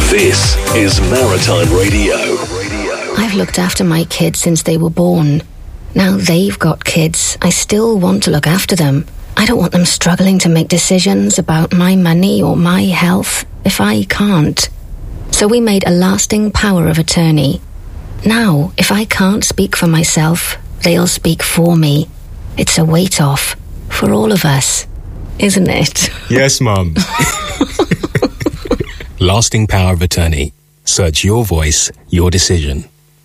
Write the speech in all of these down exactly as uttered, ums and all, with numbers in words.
This is Maritime Radio. I've looked after my kids since they were born. Now they've got kids. I still want to look after them. I don't want them struggling to make decisions about my money or my health if I can't. So we made a lasting power of attorney. Now, if I can't speak for myself, they'll speak for me. It's a weight off for all of us, isn't it? Yes, Mum. Lasting power of attorney. Search your voice, your decision.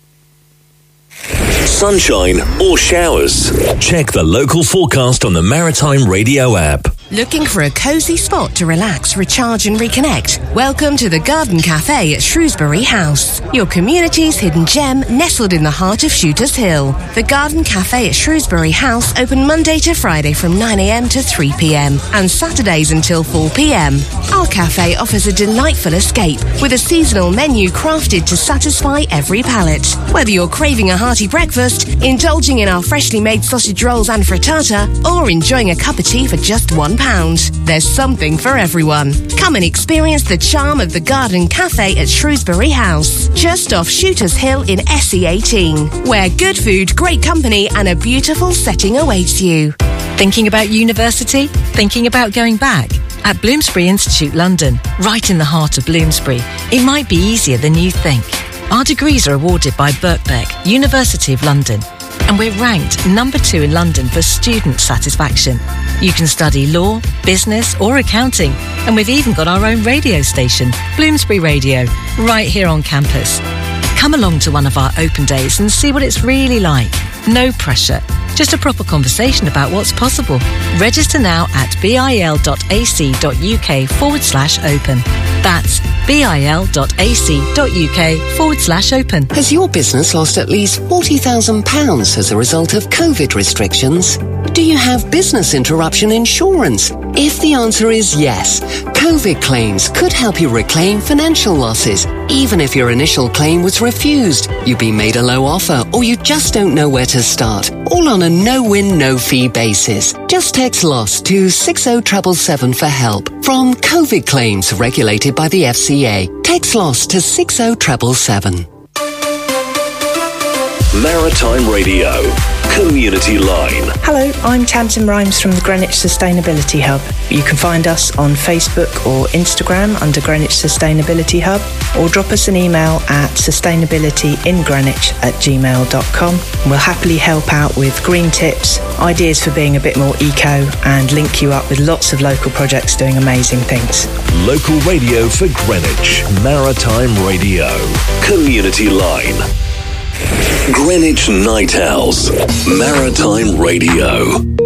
Sunshine or showers? Check the local forecast on the Maritime Radio app. Looking for a cosy spot to relax, recharge and reconnect? Welcome to the Garden Cafe at Shrewsbury House, your community's hidden gem nestled in the heart of Shooters Hill. The Garden Cafe at Shrewsbury House open Monday to Friday from nine a m to three p m and Saturdays until four p m. Our cafe offers a delightful escape with a seasonal menu crafted to satisfy every palate. Whether you're craving a hearty breakfast, indulging in our freshly made sausage rolls and frittata, or enjoying a cup of tea for just one pound, there's something for everyone. Come and experience the charm of the Garden Cafe at Shrewsbury House, just off Shooters Hill in S E eighteen, where good food, great company and a beautiful setting awaits you. Thinking about university? Thinking about going back? At Bloomsbury Institute London, right in the heart of Bloomsbury, it might be easier than you think. Our degrees are awarded by Birkbeck, University of London, and we're ranked number two in London for student satisfaction. You can study law, business or accounting, and we've even got our own radio station, Bloomsbury Radio, right here on campus. Come along to one of our open days and see what it's really like. No pressure, just a proper conversation about what's possible. Register now at bil.ac.uk forward slash open. That's bil.ac.uk forward slash open. Has your business lost at least forty thousand pounds as a result of COVID restrictions? Do you have business interruption insurance? If the answer is yes, COVID claims could help you reclaim financial losses, even if your initial claim was refused, you've been made a low offer, or you just don't know where to start. All on a no-win, no-fee basis. Just text LOSS to six oh seven seven for help. From COVID claims regulated by the F C A. Text LOSS to six oh seven seven. Maritime Radio, Community Line. Hello, I'm Tamsin Rhymes from the Greenwich Sustainability Hub. You can find us on Facebook or Instagram under Greenwich Sustainability Hub, or drop us an email at sustainabilityingreenwich at gmail dot com. We'll happily help out with green tips, ideas for being a bit more eco, and link you up with lots of local projects doing amazing things. Local radio for Greenwich, Maritime Radio, Community Line. Greenwich Night Owls, Maritime Radio.